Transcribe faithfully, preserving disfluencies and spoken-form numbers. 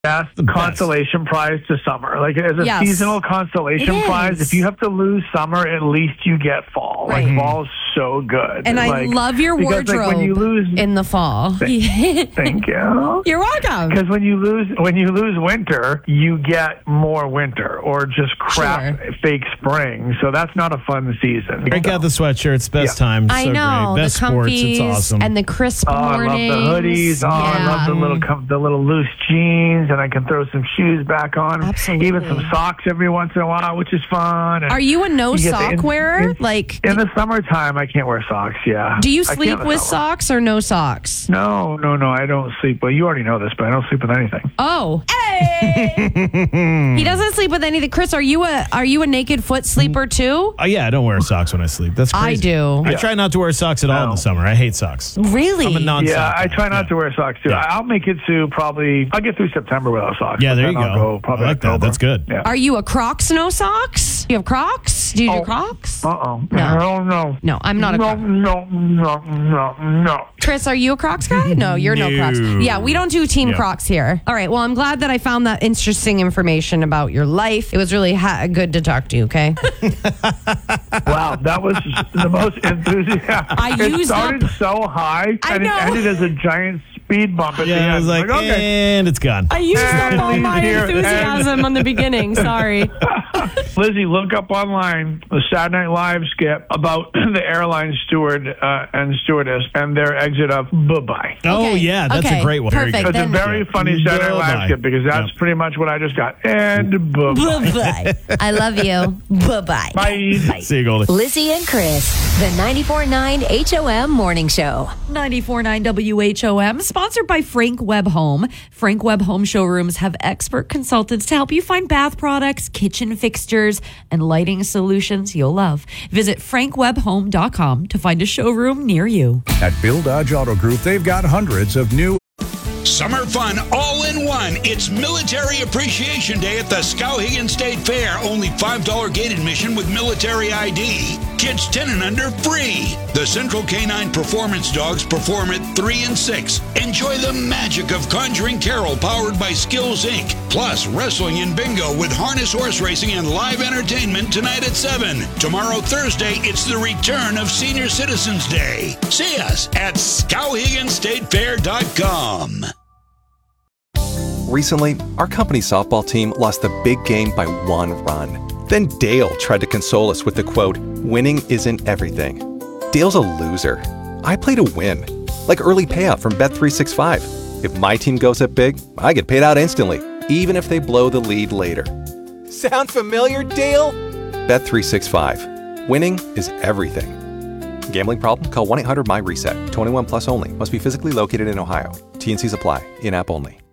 best The best. consolation prize to summer. Like as a Yes. seasonal consolation It prize, is. if you have to lose summer, at least you get fall. Right. Like fall's so good. And I like, love your because, wardrobe like, when you lose, in the fall. thank you. You're welcome. Because when you lose when you lose winter, you get more winter or just crap Sure. fake spring. So that's not a fun season. Break out the sweatshirts. Best Yeah. time. I So know. great. Best the sports. comfies It's awesome. and the crisp Oh, I love mornings. the hoodies. Oh, I love the little com- the little loose jeans, and I can throw some shoes back on. Absolutely. Even some socks every once in a while, which is fun. And Are you a no you get the sock in- wearer? in- Like, in the summertime, I can't wear socks. Yeah. do you I sleep can't in the with summer. socks or no socks? No, no, no. I don't sleep. Well, you already know this, but I don't sleep with anything. Oh, hey! He doesn't sleep with anything. Chris, are you a are you a naked foot sleeper too? Oh, yeah, I don't wear socks when I sleep. That's I crazy. do. I try not to wear socks at all in No. the summer. I hate socks. Really? I'm a non-sock Yeah, I guy. try not Yeah. to wear socks too. Yeah. I'll make it to probably. I'll get through September without socks. Yeah, but there then you I'll go. probably I like that. October. That's good. Yeah. Are you a Crocs no socks? Do you have Crocs? Do you do Oh. Crocs? Uh oh. No. No, no. No, I'm not a no, Croc. no, no, no, no. Chris, are you a Crocs guy? No, you're no, No. Crocs. Yeah, we don't do Team Yeah. Crocs here. All right, well, I'm glad that I found that interesting information about your life. It was really ha- good to talk to you, okay? Wow, that was the most enthusiastic. I it used started up- so high, I and know. it ended as a giant speed bump at the Yeah, end. I was like, okay. and it's gone. I used And up all he's my here, enthusiasm on the beginning. Sorry. Lizzie, look up online the Saturday Night Live skit about the airline steward uh, and stewardess and their exit of bye-bye. Oh, Okay. yeah, that's Okay. a great one. Very Perfect. good. It's a Then- very funny Saturday Night Live Bye-bye. skit because that's Yep. pretty much what I just got. And bye-bye. Bye-bye. I love you. Bye-bye. Bye. See you, Goldie. Lizzie and Chris, the ninety-four point nine H O M Morning Show. ninety-four point nine W H O M, sponsored by Frank Webb Home. Frank Webb Home showrooms have expert consultants to help you find bath products, kitchen fixtures, and lighting solutions you'll love. Visit frank webb home dot com to find a showroom near you. At Bill Dodge Auto Group, they've got hundreds of new Summer fun all in one. It's Military Appreciation Day at the Skowhegan State Fair. Only five dollars gate admission with military I D. Kids ten and under free. The Central Canine Performance Dogs perform at three and six. Enjoy the magic of Conjuring Carol powered by Skills Incorporated. Plus wrestling and bingo with harness horse racing and live entertainment tonight at seven. Tomorrow, Thursday, it's the return of Senior Citizens Day. See us at skowhegan state fair dot com. Recently, our company softball team lost the big game by one run. Then Dale tried to console us with the quote, "Winning isn't everything." Dale's a loser. I play to win. Like early payout from Bet three sixty-five. If my team goes up big, I get paid out instantly, even if they blow the lead later. Sound familiar, Dale? Bet three sixty-five. Winning is everything. Gambling problem? Call one eight hundred M Y RESET. twenty-one plus only. Must be physically located in Ohio. T and Cs apply. In-app only.